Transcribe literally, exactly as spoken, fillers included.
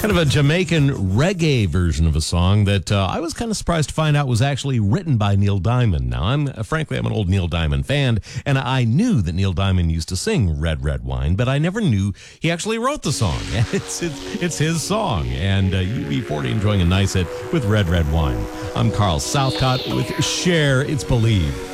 Kind of a Jamaican reggae version of a song that uh, I was kind of surprised to find out was actually written by Neil Diamond. Now, I'm uh, frankly, I'm an old Neil Diamond fan, and I knew that Neil Diamond used to sing Red, Red Wine, but I never knew he actually wrote the song. It's, it's, it's his song, and uh, U B forty enjoying a nice hit with Red, Red Wine. I'm Carl Southcott with Share It's Believe.